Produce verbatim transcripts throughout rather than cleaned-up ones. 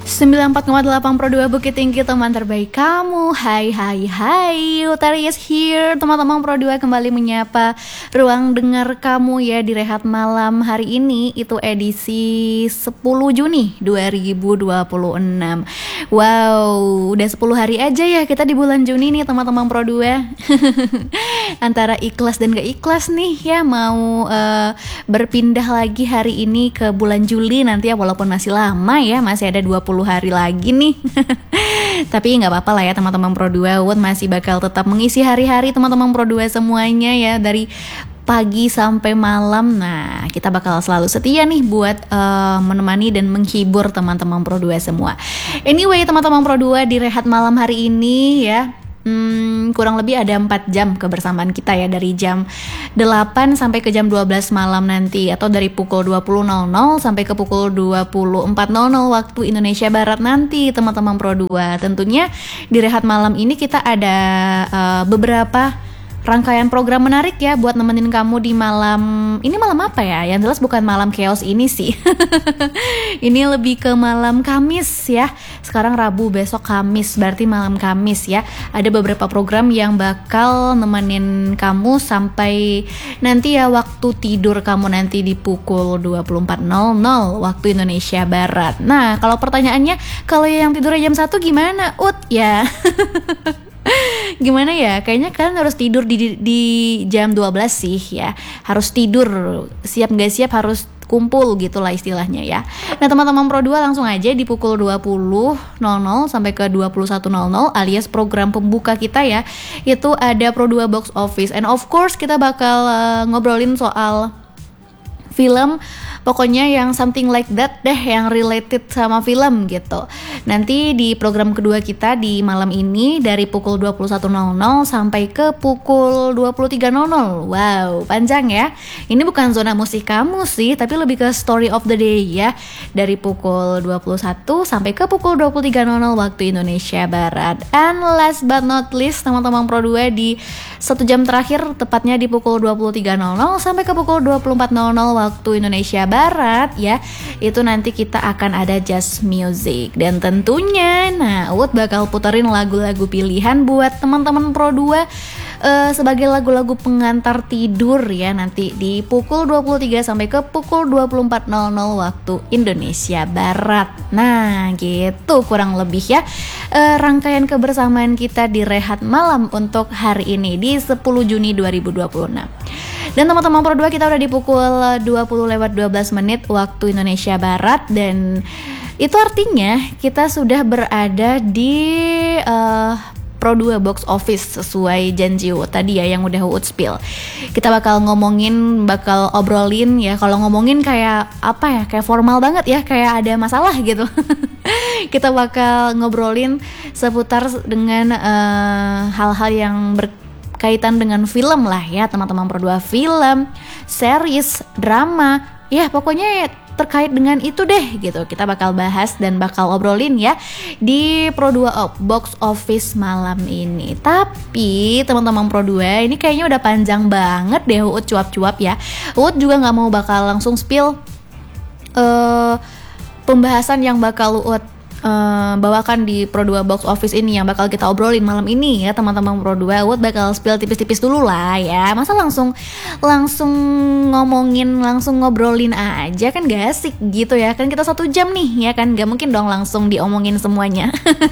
sembilan puluh empat koma delapan Pro dua Bukit Tinggi, teman terbaik kamu. Hai hai hai, Utari is here. Teman-teman Pro dua kembali menyapa ruang dengar kamu ya di Rehat Malam hari ini. Itu edisi sepuluh Juni dua ribu dua puluh enam. Wow, udah sepuluh hari aja ya kita di bulan Juni nih teman-teman Pro dua. Antara ikhlas dan gak ikhlas nih ya, mau uh, berpindah lagi hari ini ke bulan Juli nanti ya, walaupun masih lama ya, masih ada dua puluh hari lagi nih. Tapi nggak apa-apa lah ya teman-teman Pro dua, Wood masih bakal tetap mengisi hari-hari teman-teman Pro dua semuanya ya, dari pagi sampai malam. Nah, kita bakal selalu setia nih buat uh, menemani dan menghibur teman-teman Pro dua semua. Anyway, teman-teman Pro dua di Rehat Malam hari ini ya, Hmm, kurang lebih ada empat jam kebersamaan kita ya, dari jam delapan sampai ke jam dua belas malam nanti, atau dari pukul dua puluh nol nol sampai ke pukul dua puluh empat nol nol waktu Indonesia Barat nanti teman-teman Pro dua. Tentunya di Rehat Malam ini kita ada uh, beberapa rangkaian program menarik ya buat nemenin kamu di malam ini. Malam apa ya? Yang jelas bukan malam chaos ini sih. Ini lebih ke malam Kamis ya. Sekarang Rabu, besok Kamis, berarti malam Kamis ya. Ada beberapa program yang bakal nemenin kamu sampai nanti ya waktu tidur kamu nanti di pukul dua puluh empat nol nol waktu Indonesia Barat. Nah, kalau pertanyaannya, kalau yang tidurnya jam satu gimana? Ut ya. Gimana ya, kayaknya kalian harus tidur di, di jam dua belas sih ya. Harus tidur, siap gak siap harus kumpul gitulah istilahnya ya. Nah teman-teman Pro dua langsung aja di pukul dua puluh nol nol sampai ke dua puluh satu nol nol alias program pembuka kita ya, itu ada Pro dua Box Office. And of course kita bakal uh, ngobrolin soal film, pokoknya yang something like that deh, yang related sama film gitu. Nanti di program kedua kita di malam ini dari pukul dua puluh satu nol nol sampai ke pukul dua puluh tiga nol nol. Wow, panjang ya. Ini bukan zona musik kamu sih, tapi lebih ke story of the day ya. Dari pukul dua puluh satu sampai ke pukul dua puluh tiga nol nol waktu Indonesia Barat. And last but not least teman-teman Pro dua, di satu jam terakhir, tepatnya di pukul dua puluh tiga nol nol sampai ke pukul dua puluh empat nol nol waktu Indonesia Barat ya, itu nanti kita akan ada jazz music. Dan tentunya nah Wood bakal puterin lagu-lagu pilihan buat teman-teman Pro dua uh, sebagai lagu-lagu pengantar tidur ya, nanti di pukul dua puluh tiga sampai ke pukul dua puluh empat nol nol waktu Indonesia Barat. Nah gitu kurang lebih ya uh, rangkaian kebersamaan kita di Rehat Malam untuk hari ini di sepuluh Juni dua ribu dua puluh enam. Dan teman-teman Pro dua, kita udah di pukul dua puluh lewat dua belas menit waktu Indonesia Barat, dan itu artinya kita sudah berada di uh, Pro dua Box Office sesuai janji Wood tadi ya, yang udah Wood spill. Kita bakal ngomongin, bakal obrolin ya. Kalau ngomongin kayak apa ya, kayak formal banget ya, kayak ada masalah gitu. Kita bakal ngobrolin seputar dengan uh, hal-hal yang ber kaitan dengan film lah ya teman-teman Pro dua, film, series, drama, ya pokoknya terkait dengan itu deh gitu. Kita bakal bahas dan bakal obrolin ya di Pro dua Box Office malam ini. Tapi teman-teman Pro dua, ini kayaknya udah panjang banget deh Uut cuap-cuap ya. Uut juga gak mau bakal langsung spill uh, pembahasan yang bakal Uut Uh, bawakan di Pro dua Box Office ini, yang bakal kita obrolin malam ini ya teman-teman Pro dua. Wood bakal spill tipis-tipis dulu lah ya. Masa langsung langsung ngomongin, langsung ngobrolin aja kan gak asik gitu ya. Kan kita satu jam nih ya kan, gak mungkin dong langsung diomongin semuanya.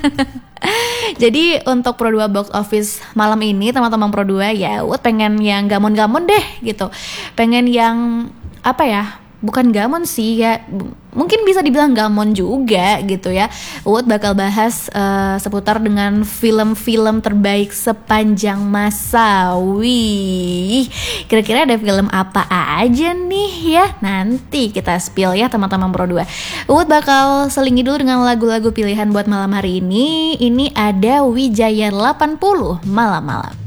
Jadi untuk Pro dua Box Office malam ini teman-teman Pro dua ya, Wood pengen yang gamon-gamon deh gitu. Pengen yang apa ya, bukan gamon sih ya, mungkin bisa dibilang gamon juga gitu ya. Wood bakal bahas uh, seputar dengan film-film terbaik sepanjang masa. Wih, kira-kira ada film apa aja nih ya? Nanti kita spill ya teman-teman Pro dua. Wood bakal selingi dulu dengan lagu-lagu pilihan buat malam hari ini. Ini ada Wijaya delapan puluh Malam-Malam.